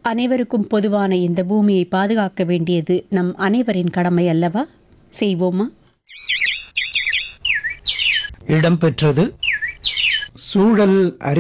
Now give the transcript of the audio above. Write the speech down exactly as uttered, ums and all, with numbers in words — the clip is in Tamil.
அனைவருக்கும் பொதுவான இந்த பூமியை பாதுகாக்க வேண்டியது நம் அனைவரின் கடமை அல்லவா? செய்வோமா? இடம்பெற்றது சூழல் அறி